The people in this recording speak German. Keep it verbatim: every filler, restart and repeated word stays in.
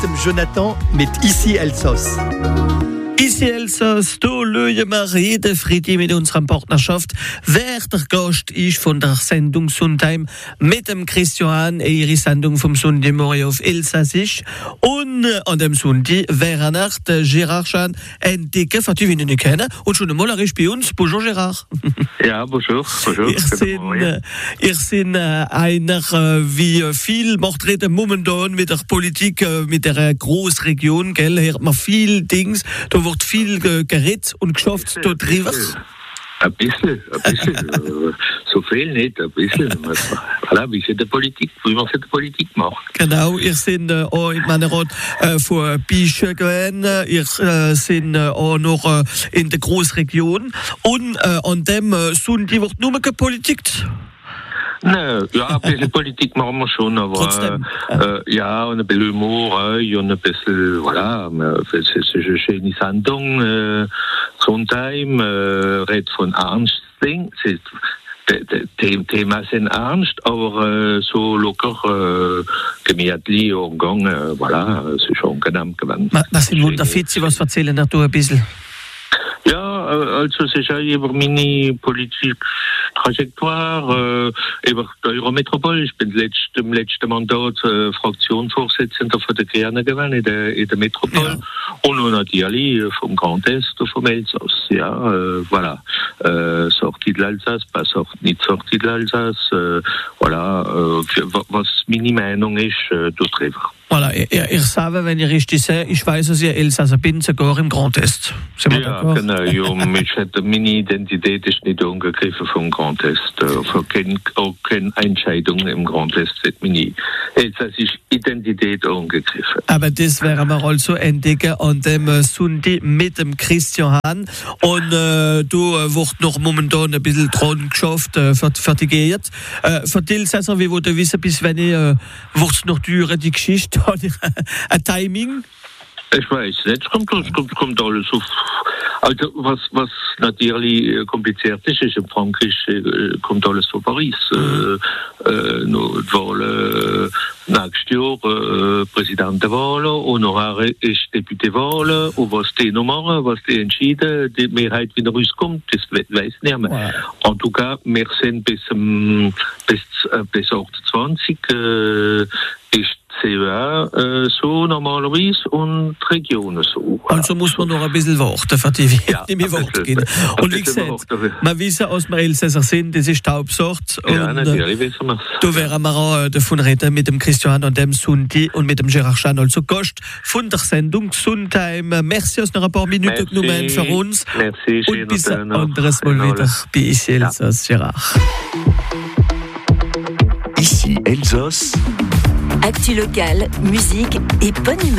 Jonathan mit Ici Elsass. Ici Elsass, da lösen wir jeden Freitag mit unserer Partnerschaft. Wer der Gast ist von der Sendung Sondheim mit dem Christian, ihre Sendung vom Sonntagmorgen auf Elsassisch. Und an dem Sonntag wäre nach der Gérard Chan entdecken, für die wir ihn nicht kennen. Und schon einmal, er ist bei uns. Bonjour Gérard. Ja, bonjour. bonjour. Ihr seid, ihr seid äh, einer, äh, wie viel macht reden momentan mit der Politik, äh, mit der Großregion, gell? Hört man viel Dings, da wird viel äh, geredet und geschafft da drüber. Ein bisschen, ein bisschen. So viel nicht, ein bisschen. Voilà, wie sie die Politik, wie man für die Politik macht. Genau, ihr seid äh, auch in meiner Rat äh, von Bischen gewesen, ihr äh, seid äh, auch noch äh, in der Großregion und äh, an dem äh, Sonntag wird nur keine Politik. Nee, ja, ein bisschen Politik machen wir schon, aber Trotzdem, äh, äh, ja, und ein bisschen Humor, äh, und ein bisschen, voilà, es ist eine schöne Sendung, äh, Sondheim, äh, redet von ernst Ding, die Thema sind ernst, aber äh, so locker, äh, gemütlich umgegangen, äh, voilà, es ist schon angenehm gewesen. Was sind Wunderfitze, was erzählen da ein bisschen? Ja, also es ist auch über meine politische Trajektoire, äh, über die Eurometropole. Ich bin letzt, im letzten Mandat äh, Fraktionsvorsitzender von der Grünen gewesen in der, in der Metropole. Ja. Und natürlich vom Grand Est und vom Elsass. Ja, äh, voilà. Äh, Sortie de l'Alsace, pas sortie, nicht Sortie de l'Alsace. Äh, voilà, äh, was meine Meinung ist, äh, darüber. Voilà, ihr, ihr sagt, wenn ich richtig sehe, ich weiß, dass ihr Elsasser bin, sogar im Grand Est. Sind wir ja, d'accord? Genau. Ja, mich hat, meine Identität ist nicht angegriffen vom Grand Est. Für keine, auch keine Entscheidung im Grand Est wird meine elsassische Identität angegriffen. Aber das werden wir also entdecken an dem äh, Sonntag mit dem Christian Hahn. Und äh, du äh, wird noch momentan ein bisschen dran geschafft, äh, fertigiert. Äh, für die Elsässer, wie wollt ihr wissen, bis wenn ich, äh, wird es noch dauern, die Geschichte? Ein Timing? Ich weiß nicht, es kommt, kommt, kommt alles auf. Also, was, was natürlich kompliziert ist, ist in Frankreich äh, kommt alles von Paris. Mhm. Äh, äh, noch die Wahlen äh, nächstes Jahr, äh, Präsidentenwahlen, Honorare ist Deputéwahlen, und was die noch machen, was die entschieden, die Mehrheit wieder rauskommt, das weiß nicht mehr. Wow. En tout cas, wir sind bis, um, bis, äh, bis achtundzwanzig äh, ist C E A äh, so normalerweise und die Regionen so. Also muss man noch ein bisschen warten, für die ja, die mir Wort gehen. Und wie gesagt, wir wissen, aus wir Elsässer sind, das ist die Hauptsache. Ja, und, natürlich wissen wir es. Da werden wir auch davon reden mit dem Christian an dem Sonntag und mit dem Gérard Chan, also Gast von der Sendung Sondheim. Merci aus noch ein paar Minuten genommen für uns. Merci, und bis ein anderes Mal wieder bei Ici Elsass, ja. Gérard. Ici Elsass. Actu locale, musique et bonne humeur.